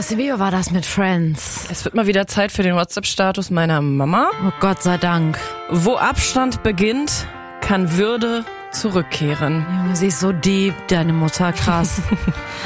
Chrissy, wie war das mit Friends? Es wird mal wieder Zeit für den WhatsApp-Status meiner Mama. Oh Gott sei Dank. Wo Abstand beginnt, kann Würde zurückkehren. Junge, sie ist so deep, deine Mutter, krass.